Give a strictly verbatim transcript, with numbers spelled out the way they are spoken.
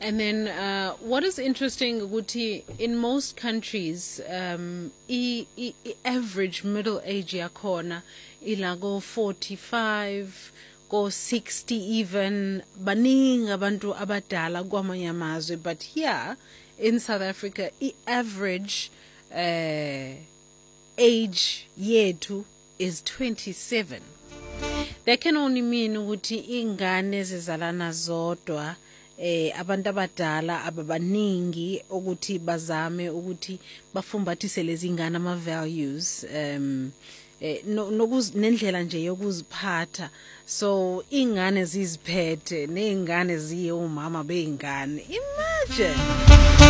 And then uh, what is interesting, Guti, in most countries, um, i, i, i average middle age yakhona ila go forty-five, go sixty even, baningi abantu abadala kwamanye amazwe. But here in South Africa, i average uh, age yethu is twenty-seven. That can only mean ukuthi ingane zizalana zodwa eh abantu abadala ababaningi ukuthi bazame ukuthi bafumbathise lezi ingane ama values um eh nokuz nendlela nje yokuziphatha, so ingane ziziphethe nezingane ziye umama beingane, imagine.